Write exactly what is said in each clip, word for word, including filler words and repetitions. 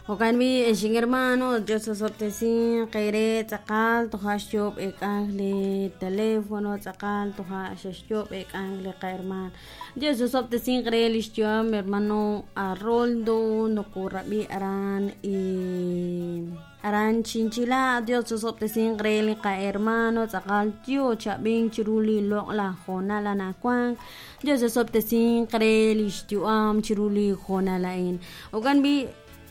Okan bi eshin hermano, yo so soptesin, kaire, takal, tohashop, ek angle, teléfono, takal, tohashop, ek angle, ka hermano. Yo so soptesin, krelis yo, mi hermano, Aroldo, no kurabi aran, y aran chinchila, Dios so soptesin, kreli, ka hermano, takal, yo, chabing, chiruli, lok, la, jona, la, nakwang. Yo so soptesin, krelis yo, am, chiruli, jona, la, in. Okan bi,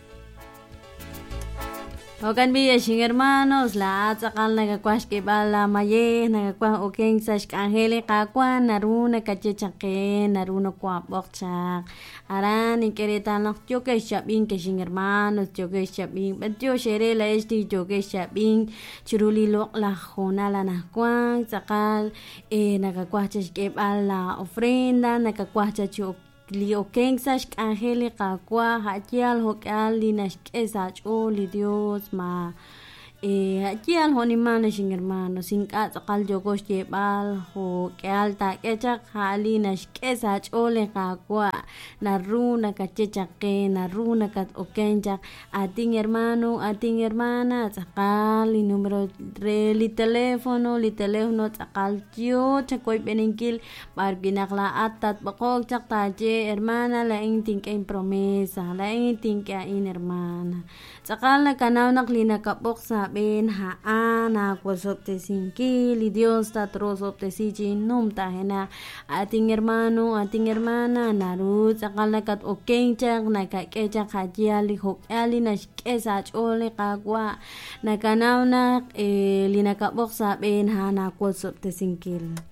Okan bi eshin hermanos la atzakal nagakwash que bala maye nagakwa oken sash angele kakwa naruna kachechake naruna kwa bokchak aran ikereta no yo que shabin que shin hermanos yo que shabin yo shere la esti yo que shabin chiruli lok la jona la nakwa zakal e nagakwash que bala ofrenda nagakwash chu li oken sash angeli kakwa hakial hokal li nashkesach o li Dios ma eh hakial honimana shin hermano sin ka sakal jogos jebal ho keal ta kechak hali nashkesach o le kakwa naruna kachechake naruna kat okenja ating hermano ating hermana sakal li numero re li teléfono li teléfono sakal tio chakoy beninkil bar binakla atat bakok chak taje hermana la inting kay promesa la inting kay in hermana sakal na kanaw naklina kapok sa ben haan ako soptesin kili Dios tatro soptesichin num tahena ating hermano ating hermana narut sakal nakat okeng chak nakakechak hajiali hokali nashkesach ole kakwa nakanaw nak eh, linakapok sa ben haan ako soptesin kili